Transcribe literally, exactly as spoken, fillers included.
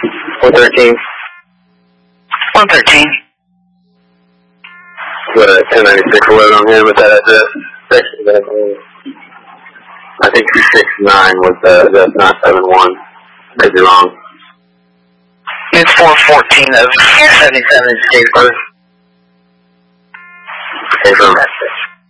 one thirteen. one thirteen. Got a ten ninety-six alert on him with that address. I think two six nine was the, that's not seven one. Could be wrong. It's four fourteen of seventy-seven Statesburg. Okay,